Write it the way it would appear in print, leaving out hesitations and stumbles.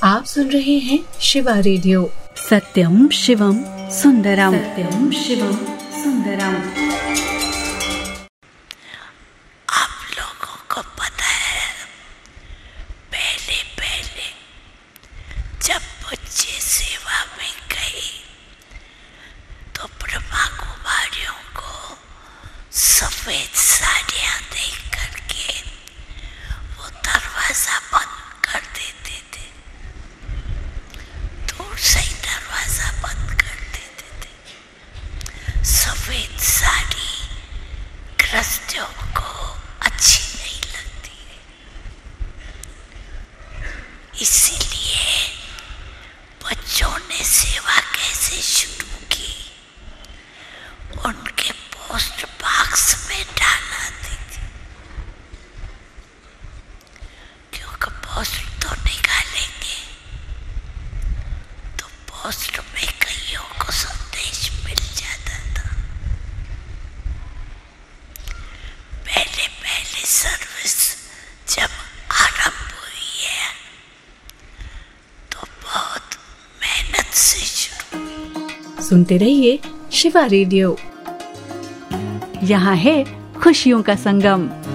आप सुन रहे हैं शिवा रेडियो। सत्यम शिवम सुंदरम, सत्यम शिवम सुंदरम। आप लोगों को पता है, पहले पहले जब बच्चे सेवा में गए तो ब्रह्मा कुमारियों को सफेद साड़ियाँ देख करके वो दरवाजा बंद कर देते थे, दूर से ही दरवाजा बंद कर देते थे। सफेद साड़ी गृहस्थियों को अच्छी नहीं लगती है, इसीलिए बच्चों ने सेवा कैसे शुरू की, उनके पोस्ट बॉक्स में डाला दी, क्योंकि पोस्ट तो निकालेंगे तो पोस्ट में कईयों को संदेश मिल जाता था। पहले पहले सर्विस जब आरंभ हुई है तो बहुत मेहनत से शुरू। सुनते रहिए शिवा रेडियो। यहाँ है खुशियों का संगम।